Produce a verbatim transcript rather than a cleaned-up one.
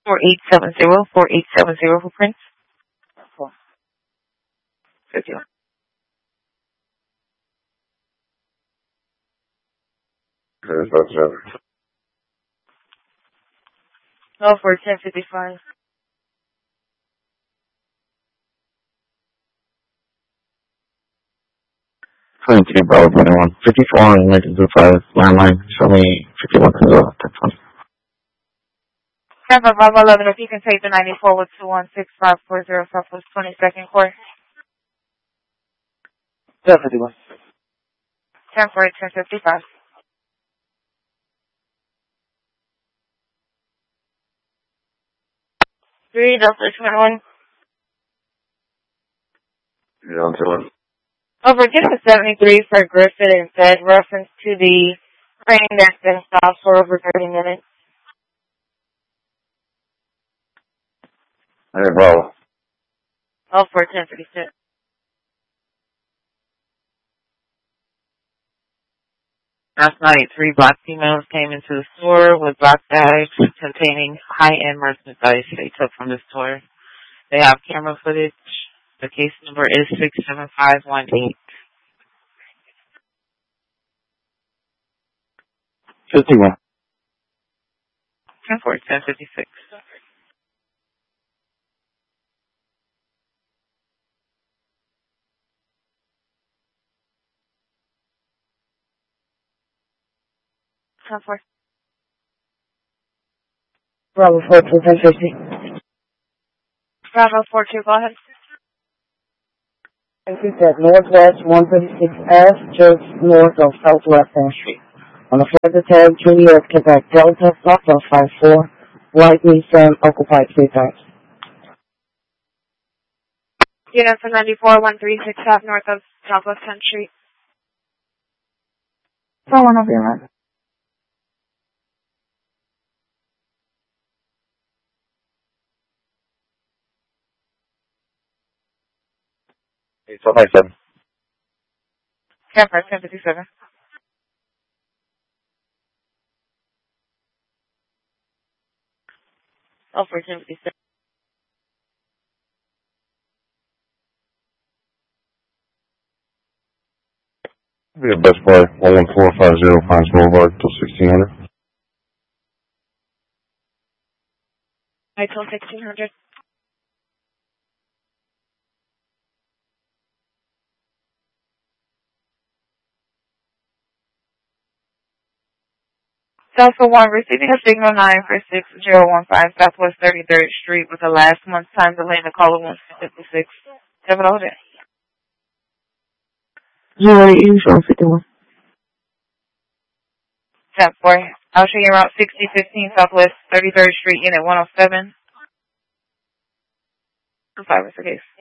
four eight seven zero, four eight seven zero for Prince. Four. fifty-one. Oh, for ten fifty-five. twenty-three, Bravo, twenty-one. fifty-four and nineteen two five, landline, show me fifty-one as well. That's fine. Tampa, Bravo eleven, if you can take the ninety-four with two one six five four zero Southwest twenty-second Court. ten fifty-one. ten for ten fifty-five. Three, Delta twenty-one. Delta one. Over, give us seventy-three for Griffin and Fed, reference to the train that's been stopped for over thirty minutes. Hey, Bravo. Oh, for ten fifty-six. Last night, three black females came into the store with black bags containing high-end merchandise they took from the store. They have camera footage. The case number is six seven five one eight. fifty-one. ten for ten fifty-six. ten for. Bravo four two, ten fifty. Bravo four two, go ahead. This is at Northwest one thirty-six F, just north of Southwest Main Street. On the floor of the tag, Juliet, Quebec, Delta, Southwest five four, White Nissan, occupied three times. Unit for ninety-four, one thirty-six South, north of Southwest tenth Street. Someone over here, man. eight seven nine seven. ten for ten fifty-seven. Oh, for ten fifty-seven. We have Best Buy, one one four five zero Pines Boulevard, till sixteen hundred. I told sixteen hundred. Delta one, receiving a signal nine for six zero one five Southwest thirty-third Street with the last month's time delay in the caller one fifty-six. Seven all day. zero eight zero fifty-one. ten four. I'll show you around sixty fifteen Southwest thirty-third Street, Unit one oh seven. Five is the case.